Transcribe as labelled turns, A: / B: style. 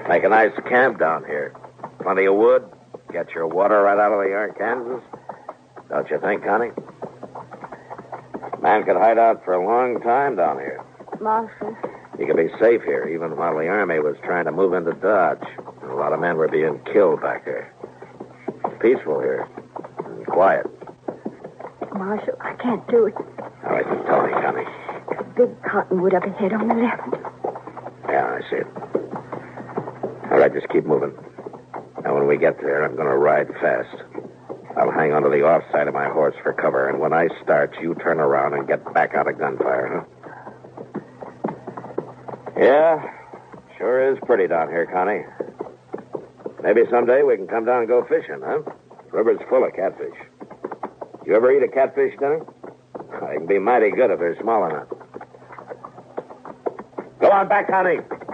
A: Make a nice camp down here. Plenty of wood. Get your water right out of the Arkansas. Don't you think, Connie? Man could hide out for a long time down here.
B: Marshal.
A: You could be safe here, even while the Army was trying to move into Dodge. And a lot of men were being killed back there. It's peaceful here. And quiet.
B: Marshal, I can't do it.
A: All right, then tell me, Connie.
B: A big cottonwood up ahead on the left.
A: Yeah, I see it. All right, just keep moving. Now, when we get there, I'm going to ride fast. I'll hang onto the off side of my horse for cover, and when I start, you turn around and get back out of gunfire, huh? Yeah, sure is pretty down here, Connie. Maybe someday we can come down and go fishing, huh? The river's full of catfish. You ever eat a catfish dinner? They can be mighty good if they're small enough. Go on back, Connie.